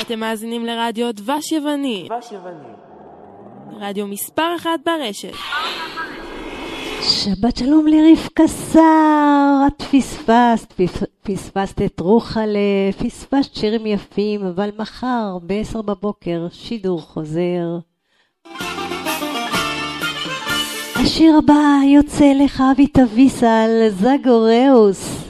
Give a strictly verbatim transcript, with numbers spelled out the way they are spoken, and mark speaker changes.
Speaker 1: אתם מאזינים לרדיו דבש יווני.
Speaker 2: דבש יווני.
Speaker 1: רדיו מספר אחד ברשת.
Speaker 3: שבת שלום לרבקה שר, את פספסת, פספסת את רוחלה, פספסת שירים יפים, אבל מחר בעשר בבוקר שידור חוזר. השיר הבא יוצא לך ויטה ויסל, זגוראוס.